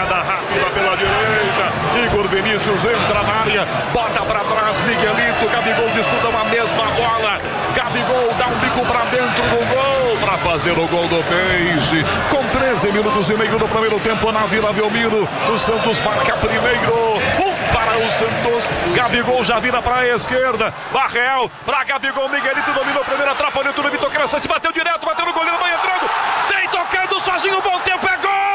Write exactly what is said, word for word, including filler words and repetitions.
jogada rápida pela direita. Igor Vinícius entra na área, bota pra trás, Miguelito, Gabigol disputa uma mesma bola. Gabigol dá um bico pra dentro do gol, pra fazer o gol do Peixe. Com treze minutos e meio do primeiro tempo na Vila Belmiro, o Santos marca primeiro. Um para o Santos, Gabigol já vira para a esquerda, Barreal para Gabigol, Miguelito dominou a primeira, atrapalhou tudo, Vitor Crescente bateu direto, bateu no goleiro, vai entrando, tem tocando sozinho, bom tempo, é